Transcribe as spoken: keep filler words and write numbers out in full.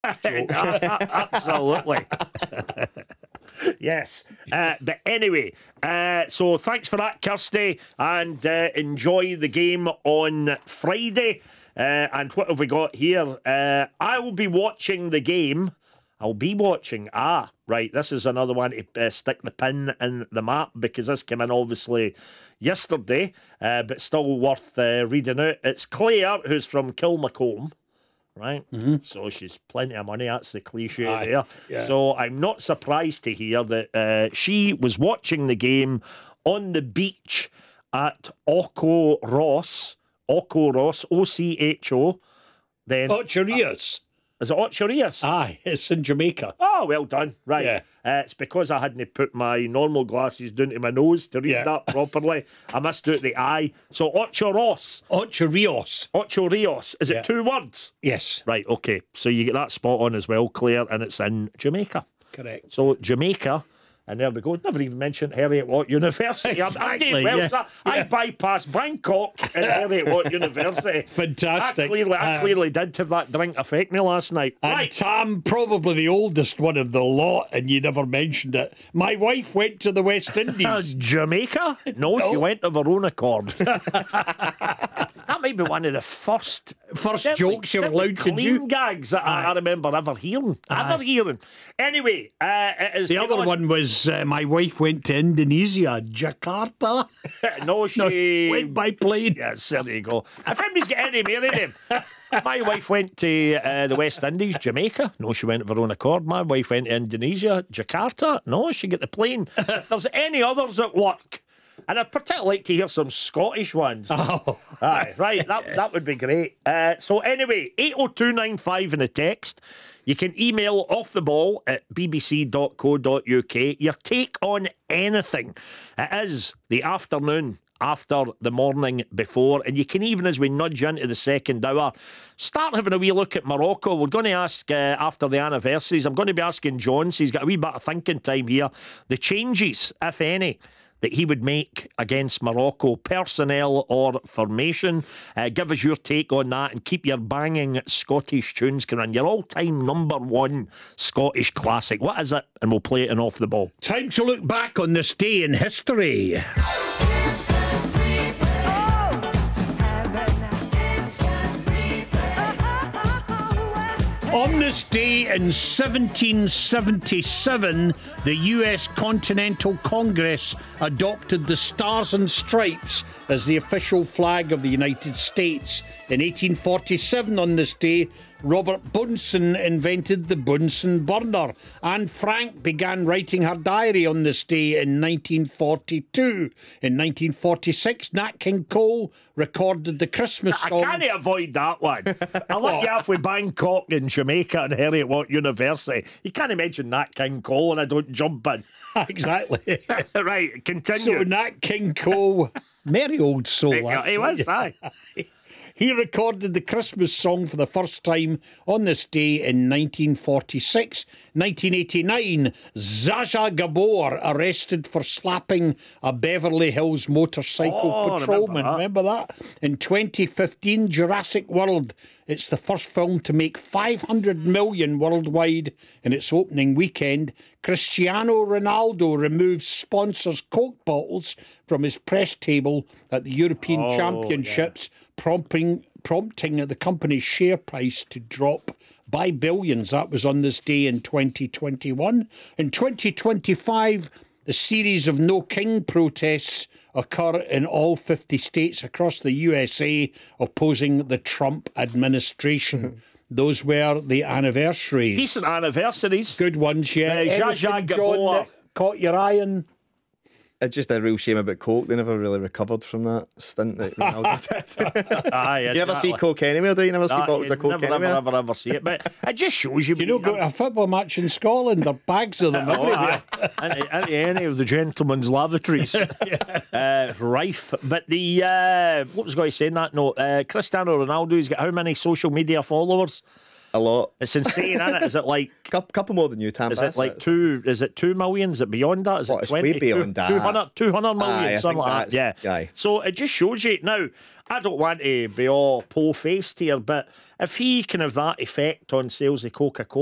Absolutely. Yes. Uh, but anyway, uh, so thanks for that, Kirsty, and uh, enjoy the game on Friday. Uh, and what have we got here? Uh, I will be watching the game. I'll be watching. Ah, right. This is another one to uh, stick the pin in the map, because this came in obviously yesterday, uh, but still worth uh, reading out. It's Claire, who's from Kilmacombe. Right, mm-hmm. So she's plenty of money. That's the cliche Aye, there. Yeah. So I'm not surprised to hear that uh, she was watching the game on the beach at Ocho Ross, Ocho Ross, O C H O. Then Ocho Rios. Uh, is it Ocho Rios? Aye, it's in Jamaica. Oh, well done. Right. Yeah. Uh, it's because I hadn't put my normal glasses down to my nose to read yeah. that properly. I missed out the I. So Ocho Ross. Ocho Rios. Ocho Rios. Is yeah. it two words? Yes. Right, okay. So you get that spot on as well, Claire, and it's in Jamaica. Correct. So Jamaica. And there we go. Never even mentioned Heriot-Watt University. Exactly, I did well. yeah. So I yeah. bypassed Bangkok and Heriot-Watt University. Fantastic. I clearly, I um, clearly did have that drink affect me last night. And right. Tam, probably the oldest one of the lot, and you never mentioned it. My wife went to the West Indies. Jamaica? No, no, she went of her own accord. That might be one of the first first jokes you were allowed to do. Clean gags that I, I remember ever hearing. Aye. Ever hearing. Anyway, uh, it is the other on. one was uh, my wife went to Indonesia, Jakarta. no, she no, went by plane. Yes, there you go. If anybody's got any more in him. My wife went to uh, the West Indies, Jamaica. No, she went of her own accord. My wife went to Indonesia, Jakarta. No, she got the plane. If there's any others at work, and I'd particularly like to hear some Scottish ones. Oh. Aye, right, that, that would be great. Uh, so anyway, eight oh two nine five in the text. You can email off the ball at b b c dot co dot u k. Your take on anything. It is the afternoon after the morning before, and you can even, as we nudge into the second hour, start having a wee look at Morocco. We're going to ask uh, after the anniversaries. I'm going to be asking John, so he's got a wee bit of thinking time here, the changes, if any, that he would make against Morocco, personnel or formation. Uh, give us your take on that, and keep your banging Scottish tunes coming. Your all-time number one Scottish classic. What is it? And we'll play it in Off the Ball. Time to look back on this day in history. On this day in seventeen seventy-seven, the U S Continental Congress adopted the Stars and Stripes as the official flag of the United States. In eighteen forty-seven, on this day, Robert Bunsen invented the Bunsen burner. Anne Frank began writing her diary on this day in nineteen forty-two. In nineteen forty-six, Nat King Cole recorded the Christmas song. I can't avoid that one. I let you off with Bangkok and Jamaica and Heriot-Watt University. You can't mention Nat King Cole and I don't jump in. Exactly. Right, continue. So Nat King Cole, merry old soul. He, he was, aye. He recorded the Christmas song for the first time on this day in nineteen forty-six. nineteen eighty-nine, Zsa Zsa Gabor arrested for slapping a Beverly Hills motorcycle oh, patrolman. Remember that. remember that? In twenty fifteen, Jurassic World. It's the first film to make five hundred million worldwide in its opening weekend. Cristiano Ronaldo removes sponsors' Coke bottles from his press table at the European oh, Championships, yeah. prompting prompting the company's share price to drop by billions. That was on this day in twenty twenty-one. In twenty twenty-five, a series of No King protests occur in all fifty states across the U S A opposing the Trump administration. Those were the anniversaries. Decent anniversaries. Good ones, yeah. Uh, Zsa Zsa Gabor. Caught your eye on? It's just a real shame about Coke. They never really recovered from that stint that Ronaldo did. Aye, you never see Coke anywhere, do you? You never see that, bottles of Coke never, anywhere? Never, ever, ever see it. But it just shows you. You don't go to a football match in Scotland. There are bags of them everywhere. into, into any of the gentlemen's lavatories. yeah. uh, it's rife. But the, uh, what was I going to say in that note? Uh, Cristiano Ronaldo's got how many social media followers? A lot. It's insane, isn't it? Is it like couple, couple more than you, Tam? Is it like two? Is it two million? Is it beyond that? Is what, it it's twenty? way beyond that. two hundred, two hundred million, Aye, something like that. Yeah. Aye. So it just shows you now. I don't want to be all po-faced here, but if he can have that effect on sales of Coca-Cola,